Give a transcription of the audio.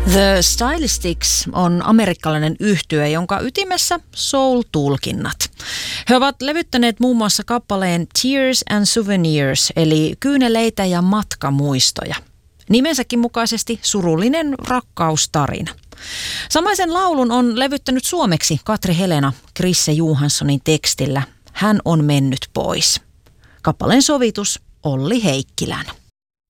The Stylistics on amerikkalainen yhtye, jonka ytimessä soul-tulkinnat. He ovat levyttäneet muun muassa kappaleen Tears and Souvenirs, eli kyyneleitä ja matkamuistoja. Nimensäkin mukaisesti surullinen rakkaustarina. Samaisen laulun on levyttänyt suomeksi Katri Helena Krisse Johanssonin tekstillä. Hän on mennyt pois. Kappaleen sovitus Olli Heikkilän.